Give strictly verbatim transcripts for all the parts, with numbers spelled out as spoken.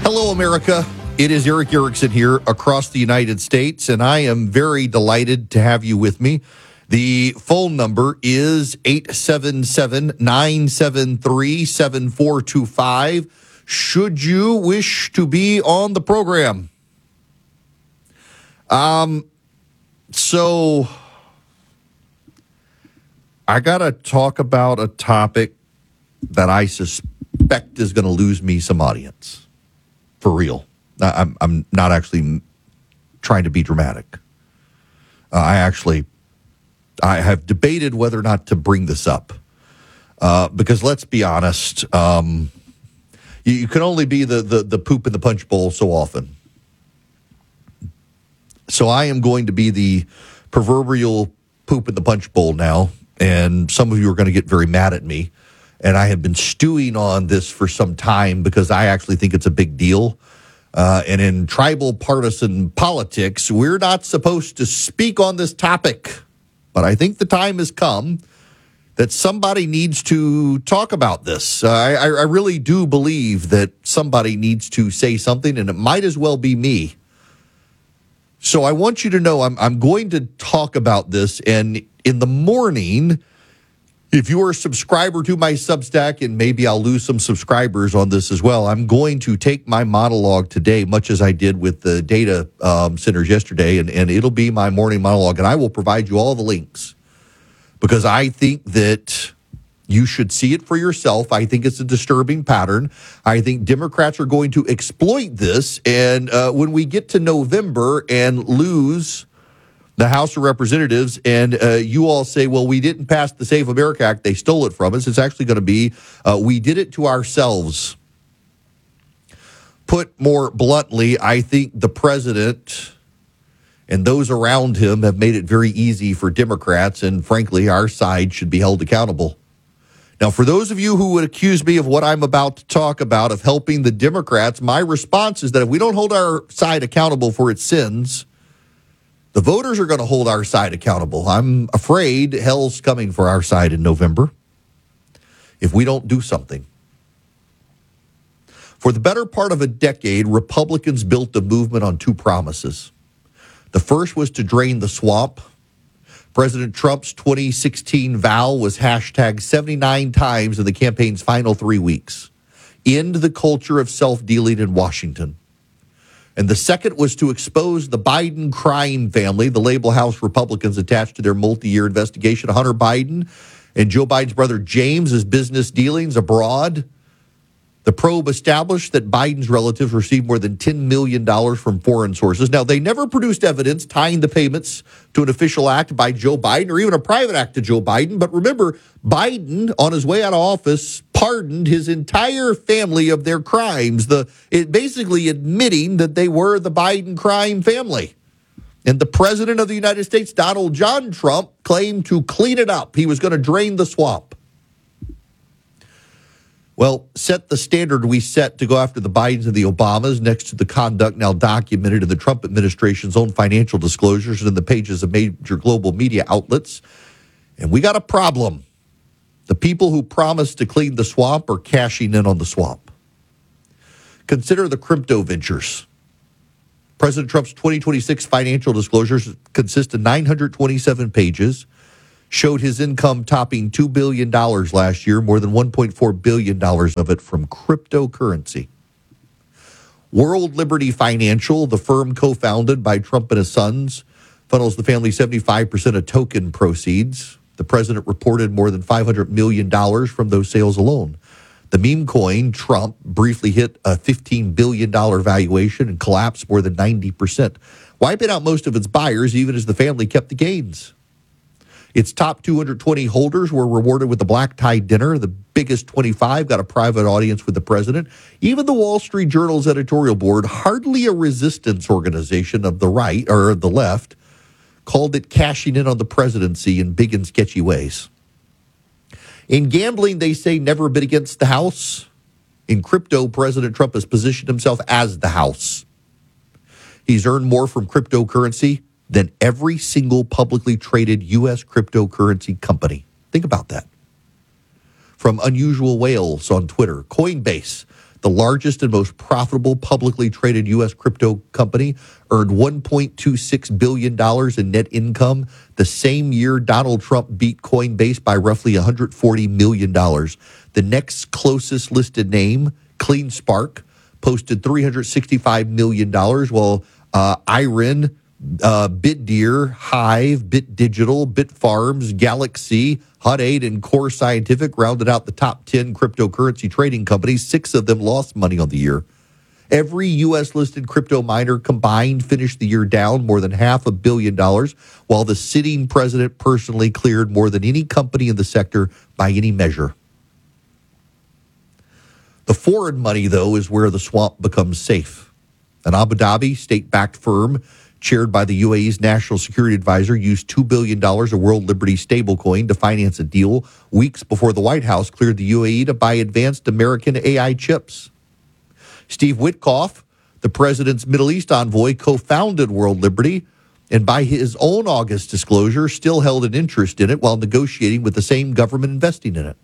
Hello, America. It is Erick Erickson here across the United States, and I am very delighted to have you with me. The phone number is eight seven seven, nine seven three, seven four two five. Should you wish to be on the program? Um, so I got to talk about a topic that I suspect is going to lose me some audience. For real. I'm, I'm not actually trying to be dramatic. Uh, I actually, I have debated whether or not to bring this up. Uh, because let's be honest, um, you, you can only be the, the, the poop in the punch bowl so often. So I am going to be the proverbial poop in the punch bowl now. And some of you are going to get very mad at me. And I have been stewing on this for some time because I actually think it's a big deal. Uh, and in tribal partisan politics, we're not supposed to speak on this topic. But I think the time has come that somebody needs to talk about this. Uh, I, I really do believe that somebody needs to say something, and it might as well be me. So I want you to know I'm, I'm going to talk about this, and in the morning, if you are a subscriber to my Substack, and maybe I'll lose some subscribers on this as well, I'm going to take my monologue today, much as I did with the data um, centers yesterday, and, and it'll be my morning monologue, and I will provide you all the links because I think that you should see it for yourself. I think it's a disturbing pattern. I think Democrats are going to exploit this, and uh, when we get to November and lose the House of Representatives, and uh, you all say, well, we didn't pass the Save America Act. They stole it from us. It's actually going to be, uh, we did it to ourselves. Put more bluntly, I think the president and those around him have made it very easy for Democrats, and frankly, our side should be held accountable. Now, for those of you who would accuse me of what I'm about to talk about, of helping the Democrats, my response is that if we don't hold our side accountable for its sins, the voters are going to hold our side accountable. I'm afraid hell's coming for our side in November if we don't do something. For the better part of a decade, Republicans built a movement on two promises. The first was to drain the swamp. President Trump's twenty sixteen vow was hashtag seventy-nine times in the campaign's final three weeks. End the culture of self-dealing in Washington. And the second was to expose the Biden crime family, the label House Republicans attached to their multi-year investigation of Hunter Biden and Joe Biden's brother James's business dealings abroad. The probe established that Biden's relatives received more than ten million dollars from foreign sources. Now, they never produced evidence tying the payments to an official act by Joe Biden or even a private act to Joe Biden. But remember, Biden, on his way out of office, pardoned his entire family of their crimes, the it basically admitting that they were the Biden crime family. And the president of the United States, Donald John Trump, claimed to clean it up. He was going to drain the swamp. Well, set the standard we set to go after the Bidens and the Obamas next to the conduct now documented in the Trump administration's own financial disclosures and in the pages of major global media outlets. And we got a problem. The people who promised to clean the swamp are cashing in on the swamp. Consider the crypto ventures. President Trump's twenty twenty-six financial disclosures consist of nine hundred twenty-seven pages, showed his income topping two billion dollars last year, more than one point four billion dollars of it from cryptocurrency. World Liberty Financial, the firm co-founded by Trump and his sons, funnels the family seventy-five percent of token proceeds. The president reported more than five hundred million dollars from those sales alone. The meme coin, Trump, briefly hit a fifteen billion dollars valuation and collapsed more than ninety percent, wiping out most of its buyers even as the family kept the gains. Its top two hundred twenty holders were rewarded with a black tie dinner. The biggest twenty-five got a private audience with the president. Even the Wall Street Journal's editorial board, hardly a resistance organization of the right or the left, called it cashing in on the presidency in big and sketchy ways. In gambling, they say never bid against the house. In crypto, President Trump has positioned himself as the house. He's earned more from cryptocurrency than every single publicly traded U S cryptocurrency company. Think about that. From Unusual Whales on Twitter, Coinbase, the largest and most profitable publicly traded U S crypto company, earned one point two six billion dollars in net income the same year Donald Trump beat Coinbase by roughly one hundred forty million dollars. The next closest listed name, CleanSpark, posted three hundred sixty-five million dollars, while uh, Iron, uh, BitDeer, Hive, BitDigital, Bitfarms, Galaxy, Hut eight, and Core Scientific rounded out the top ten cryptocurrency trading companies. Six of them lost money on the year. Every U S-listed crypto miner combined finished the year down more than half a billion dollars, while the sitting president personally cleared more than any company in the sector by any measure. The foreign money, though, is where the swamp becomes safe. An Abu Dhabi state-backed firm chaired by the U A E's national security advisor used two billion dollars of World Liberty stablecoin to finance a deal weeks before the White House cleared the U A E to buy advanced American A I chips. Steve Witkoff, the president's Middle East envoy, co-founded World Liberty, and by his own August disclosure, still held an interest in it while negotiating with the same government investing in it.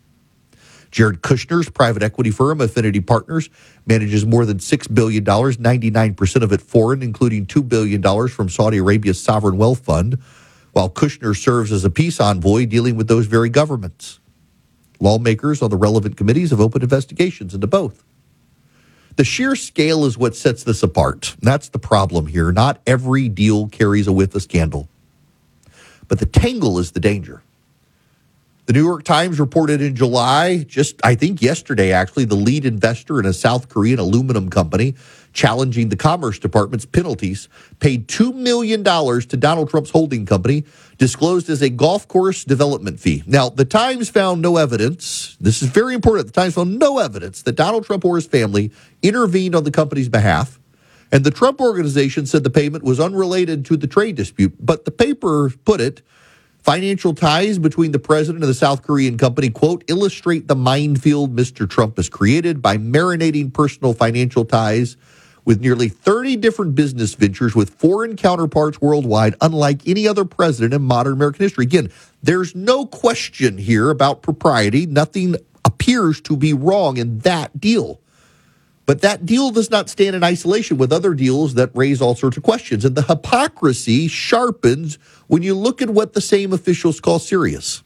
Jared Kushner's private equity firm, Affinity Partners, manages more than six billion dollars, ninety-nine percent of it foreign, including two billion dollars from Saudi Arabia's sovereign wealth fund, while Kushner serves as a peace envoy dealing with those very governments. Lawmakers on the relevant committees have opened investigations into both. The sheer scale is what sets this apart. That's the problem here. Not every deal carries a whiff of scandal. But the tangle is the danger. The New York Times reported in July, just I think yesterday actually, the lead investor in a South Korean aluminum company challenging the Commerce Department's penalties paid two million dollars to Donald Trump's holding company, disclosed as a golf course development fee. Now, the Times found no evidence. This is very important. The Times found no evidence that Donald Trump or his family intervened on the company's behalf. And the Trump Organization said the payment was unrelated to the trade dispute. But the paper put it, financial ties between the president and the South Korean company, quote, illustrate the minefield Mister Trump has created by marinating personal financial ties with nearly thirty different business ventures with foreign counterparts worldwide, unlike any other president in modern American history. Again, there's no question here about propriety. Nothing appears to be wrong in that deal. But that deal does not stand in isolation with other deals that raise all sorts of questions. And the hypocrisy sharpens when you look at what the same officials call serious.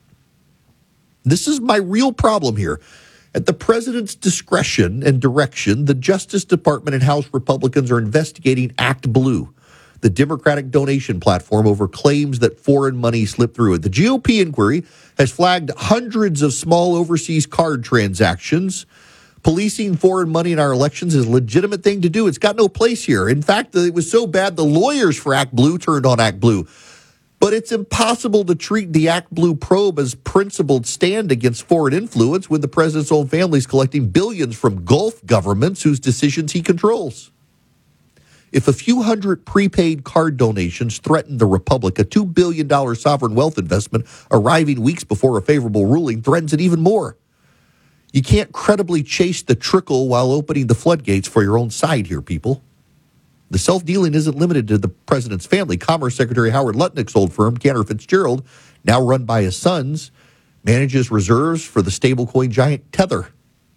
This is my real problem here. At the president's discretion and direction, the Justice Department and House Republicans are investigating Act Blue, the Democratic donation platform, over claims that foreign money slipped through it. The G O P inquiry has flagged hundreds of small overseas card transactions. Policing foreign money in our elections is a legitimate thing to do. It's got no place here. In fact, it was so bad the lawyers for Act Blue turned on Act Blue. But it's impossible to treat the Act Blue probe as principled stand against foreign influence when the president's own family is collecting billions from Gulf governments whose decisions he controls. If a few hundred prepaid card donations threaten the republic, a two billion dollars sovereign wealth investment arriving weeks before a favorable ruling threatens it even more. You can't credibly chase the trickle while opening the floodgates for your own side here, people. The self-dealing isn't limited to the president's family. Commerce Secretary Howard Lutnick's old firm, Cantor Fitzgerald, now run by his sons, manages reserves for the stablecoin giant Tether.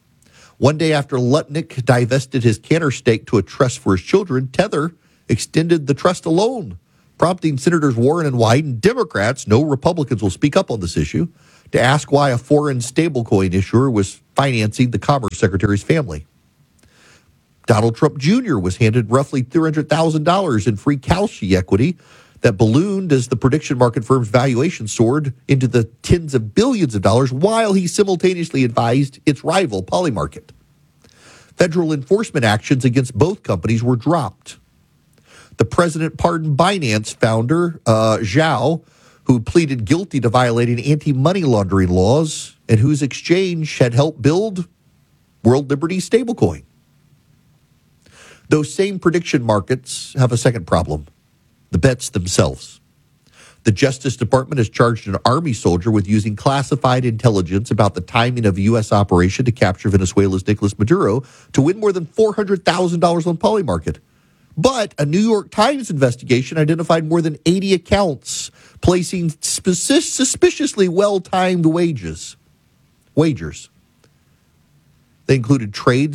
One day after Lutnick divested his Cantor stake to a trust for his children, Tether extended the trust alone, prompting Senators Warren and Wyden and Democrats, no Republicans will speak up on this issue, to ask why a foreign stablecoin issuer was financing the Commerce Secretary's family. Donald Trump Junior was handed roughly three hundred thousand dollars in free Kalshi equity that ballooned as the prediction market firm's valuation soared into the tens of billions of dollars while he simultaneously advised its rival, Polymarket. Federal enforcement actions against both companies were dropped. The president pardoned Binance founder, uh, Zhao, who pleaded guilty to violating anti-money laundering laws and whose exchange had helped build World Liberty stablecoin. Those same prediction markets have a second problem, the bets themselves. The Justice Department has charged an Army soldier with using classified intelligence about the timing of a U S operation to capture Venezuela's Nicolas Maduro to win more than four hundred thousand dollars on Polymarket. But a New York Times investigation identified more than eighty accounts placing suspiciously well-timed wages, wagers. They included trades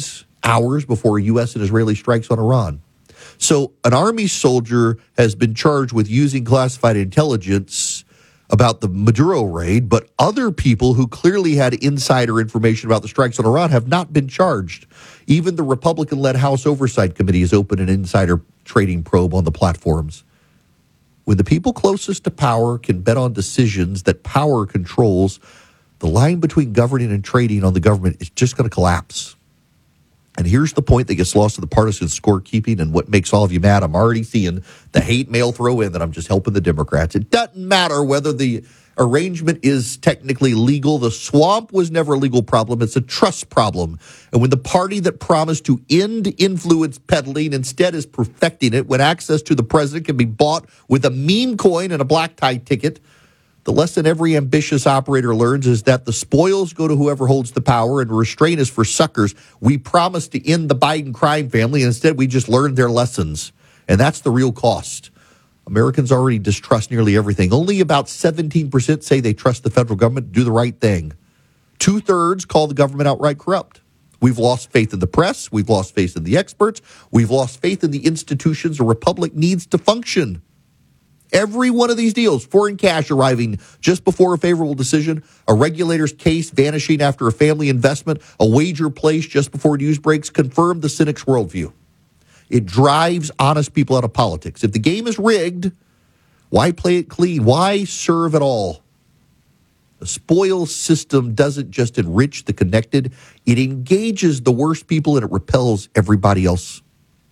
hours before U S and Israeli strikes on Iran. So an Army soldier has been charged with using classified intelligence about the Maduro raid, but other people who clearly had insider information about the strikes on Iran have not been charged. Even the Republican-led House Oversight Committee has opened an insider trading probe on the platforms. When the people closest to power can bet on decisions that power controls, the line between governing and trading on the government is just going to collapse. And here's the point that gets lost in the partisan scorekeeping and what makes all of you mad. I'm already seeing the hate mail throw in that I'm just helping the Democrats. It doesn't matter whether the arrangement is technically legal. The swamp was never a legal problem. It's a trust problem. And when the party that promised to end influence peddling instead is perfecting it, when access to the president can be bought with a meme coin and a black tie ticket, the lesson every ambitious operator learns is that the spoils go to whoever holds the power and restraint is for suckers. We promised to end the Biden crime family, and instead we just learned their lessons. And that's the real cost. Americans already distrust nearly everything. Only about seventeen percent say they trust the federal government to do the right thing. Two-thirds call the government outright corrupt. We've lost faith in the press. We've lost faith in the experts. We've lost faith in the institutions a republic needs to function. Every one of these deals, foreign cash arriving just before a favorable decision, a regulator's case vanishing after a family investment, a wager placed just before news breaks, confirm the cynic's worldview. It drives honest people out of politics. If the game is rigged, why play it clean? Why serve at all? The spoils system doesn't just enrich the connected, it engages the worst people and it repels everybody else.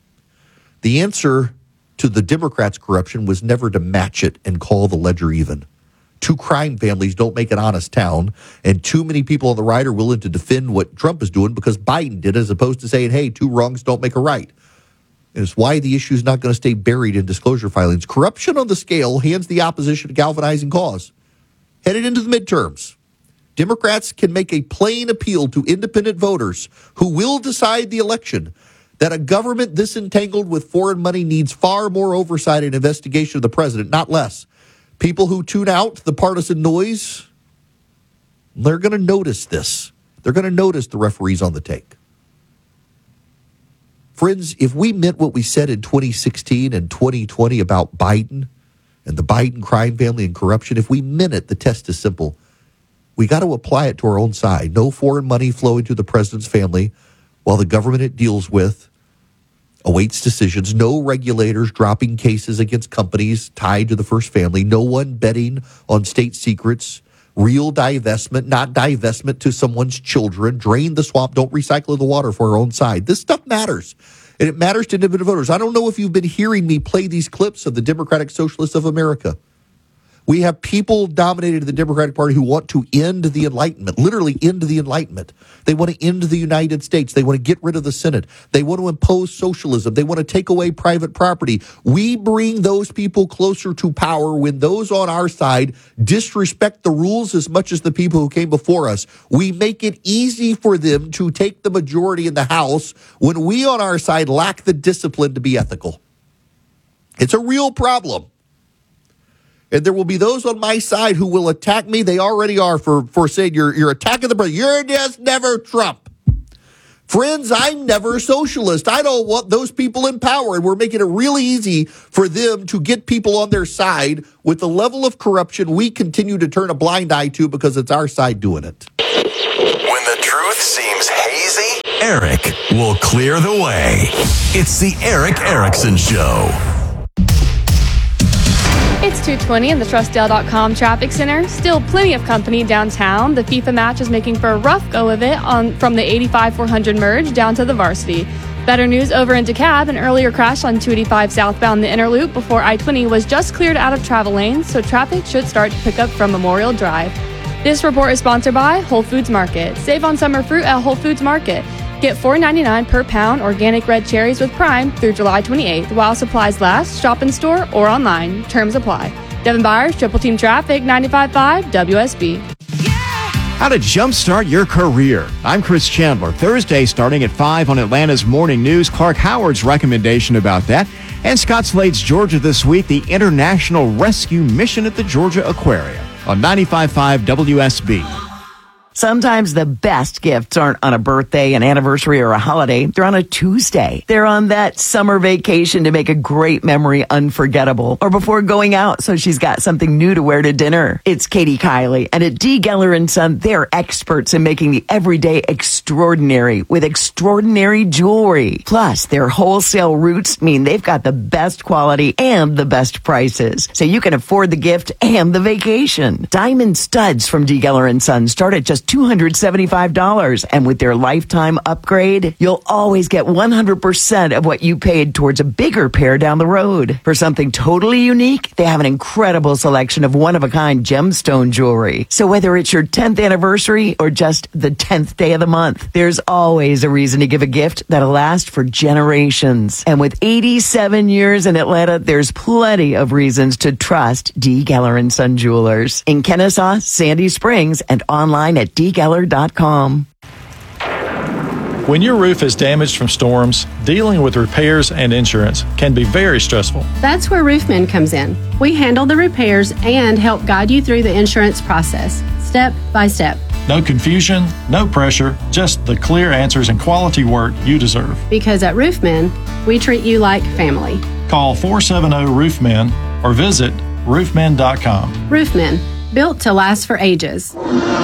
The answer to the Democrats' corruption was never to match it and call the ledger even. Two crime families don't make an honest town, and too many people on the right are willing to defend what Trump is doing because Biden did, as opposed to saying, hey, two wrongs don't make a right. And it's why the issue is not going to stay buried in disclosure filings. Corruption on the scale hands the opposition a galvanizing cause. Headed into the midterms, Democrats can make a plain appeal to independent voters who will decide the election that a government this entangled with foreign money needs far more oversight and investigation of the president, not less. People who tune out the partisan noise, they're going to notice this. They're going to notice the referees on the take. Friends, if we meant what we said in twenty sixteen and twenty twenty about Biden and the Biden crime family and corruption, if we meant it, the test is simple. We got to apply it to our own side. No foreign money flowing to the president's family while the government it deals with awaits decisions. No regulators dropping cases against companies tied to the first family. No one betting on state secrets. Real divestment, not divestment to someone's children. Drain the swamp. Don't recycle the water for our own side. This stuff matters. And it matters to independent voters. I don't know if you've been hearing me play these clips of the Democratic Socialists of America. We have people dominated the Democratic Party who want to end the Enlightenment, literally end the Enlightenment. They want to end the United States. They want to get rid of the Senate. They want to impose socialism. They want to take away private property. We bring those people closer to power when those on our side disrespect the rules as much as the people who came before us. We make it easy for them to take the majority in the House when we on our side lack the discipline to be ethical. It's a real problem. And there will be those on my side who will attack me. They already are for, for saying you're, you're attacking the president. You're just never Trump. Friends, I'm never a socialist. I don't want those people in power. And we're making it really easy for them to get people on their side with the level of corruption we continue to turn a blind eye to because it's our side doing it. When the truth seems hazy, Eric will clear the way. It's the Erick Erickson Show. It's two twenty in the Trustdale dot com traffic center. Still plenty of company downtown. The FIFA match is making for a rough go of it on from the eighty-five four hundred merge down to the varsity. Better news over in DeKalb. An earlier crash on two eighty-five southbound the inner loop before I twenty was just cleared out of travel lanes, so traffic should start to pick up from Memorial Drive. This report is sponsored by Whole Foods Market. Save on summer fruit at Whole Foods Market. Get four ninety-nine per pound organic red cherries with Prime through July twenty-eighth while supplies last. Shop in store or online. Terms apply. Devin Byers, Triple Team Traffic, ninety-five point five W S B. How to jumpstart your career. I'm Chris Chandler. Thursday starting at five on Atlanta's Morning News. Clark Howard's recommendation about that. And Scott Slade's Georgia This Week, the International Rescue Mission at the Georgia Aquarium on ninety-five point five W S B. Sometimes the best gifts aren't on a birthday, an anniversary, or a holiday. They're on a Tuesday. They're on that summer vacation to make a great memory unforgettable, or before going out so she's got something new to wear to dinner. It's Katie Kiley, and at D. Geller and Son, they're experts in making the everyday extraordinary with extraordinary jewelry. Plus, their wholesale roots mean they've got the best quality and the best prices, so you can afford the gift and the vacation. Diamond studs from D. Geller and Son start at just two hundred seventy-five dollars, and with their lifetime upgrade, you'll always get one hundred percent of what you paid towards a bigger pair down the road. For something totally unique, they have an incredible selection of one-of-a-kind gemstone jewelry. So whether it's your tenth anniversary or just the tenth day of the month, there's always a reason to give a gift that'll last for generations. And with eighty-seven years in Atlanta, there's plenty of reasons to trust D. Geller and Son Jewelers in Kennesaw, Sandy Springs, and online at d geller dot com. When your roof is damaged from storms, dealing with repairs and insurance can be very stressful. That's where Roofmen comes in. We handle the repairs and help guide you through the insurance process, step by step. No confusion, no pressure, just the clear answers and quality work you deserve. Because at Roofmen, we treat you like family. Call four seven zero Roofmen or visit roofmen dot com. Roofmen, built to last for ages.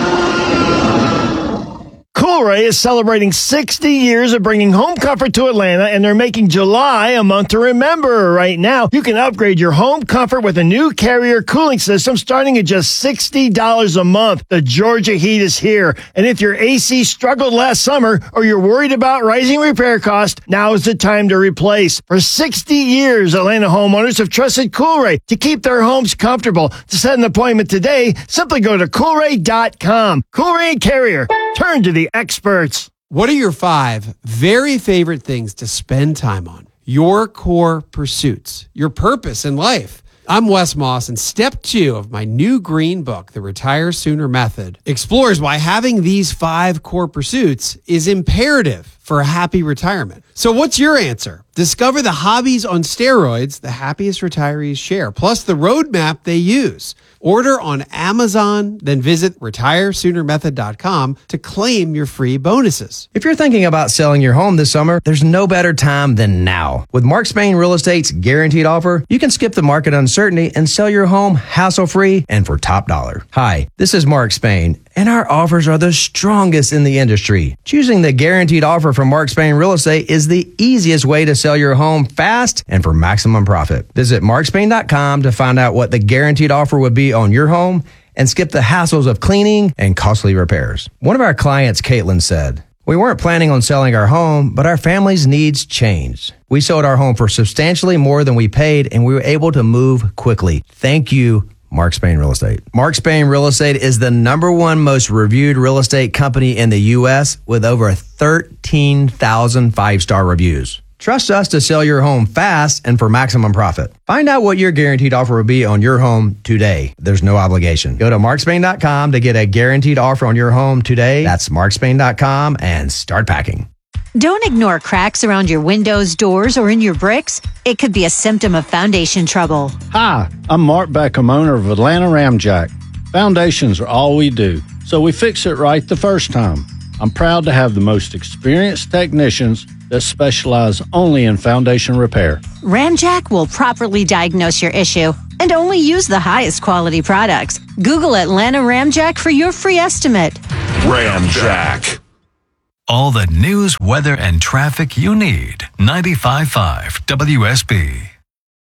Coolray is celebrating sixty years of bringing home comfort to Atlanta, and they're making July a month to remember. Right now, you can upgrade your home comfort with a new Carrier cooling system starting at just sixty dollars a month. The Georgia heat is here, and if your A C struggled last summer or you're worried about rising repair costs, now is the time to replace. For sixty years, Atlanta homeowners have trusted Coolray to keep their homes comfortable. To set an appointment today, simply go to coolray dot com. Coolray and Carrier, turn to the experts. What are your five very favorite things to spend time on? Your core pursuits, your purpose in life. I'm Wes Moss, and step two of my new green book, The Retire Sooner Method, explores why having these five core pursuits is imperative for a happy retirement. So what's your answer? Discover the hobbies on steroids the happiest retirees share, plus the roadmap they use. Order on Amazon, then visit retire sooner method dot com to claim your free bonuses. If you're thinking about selling your home this summer, there's no better time than now. With Mark Spain Real Estate's guaranteed offer, you can skip the market uncertainty and sell your home hassle-free and for top dollar. Hi, this is Mark Spain, and our offers are the strongest in the industry. Choosing the guaranteed offer from Mark Spain Real Estate is the easiest way to sell your home fast and for maximum profit. Visit mark spain dot com to find out what the guaranteed offer would be on your home and skip the hassles of cleaning and costly repairs. One of our clients, Caitlin, said, "We weren't planning on selling our home, but our family's needs changed. We sold our home for substantially more than we paid, and we were able to move quickly. Thank you, Mark Spain Real Estate." Mark Spain Real Estate is the number one most reviewed real estate company in the U S with over thirteen thousand five-star reviews. Trust us to sell your home fast and for maximum profit. Find out what your guaranteed offer will be on your home today. There's no obligation. Go to mark spain dot com to get a guaranteed offer on your home today. That's mark spain dot com and start packing. Don't ignore cracks around your windows, doors, or in your bricks. It could be a symptom of foundation trouble. Hi, I'm Mark Beckham, owner of Atlanta Ramjack. Foundations are all we do, so we fix it right the first time. I'm proud to have the most experienced technicians that specialize only in foundation repair. Ramjack will properly diagnose your issue and only use the highest quality products. Google Atlanta Ramjack for your free estimate. Ramjack. All the news, weather, and traffic you need. ninety-five point five W S B.